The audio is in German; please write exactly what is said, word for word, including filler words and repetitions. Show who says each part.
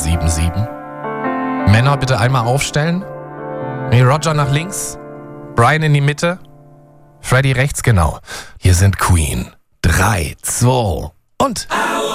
Speaker 1: eins sieben sieben. Männer bitte einmal aufstellen. Nee, Roger nach links, Brian in die Mitte, Freddy rechts, genau. Hier sind Queen. Drei, zwei und...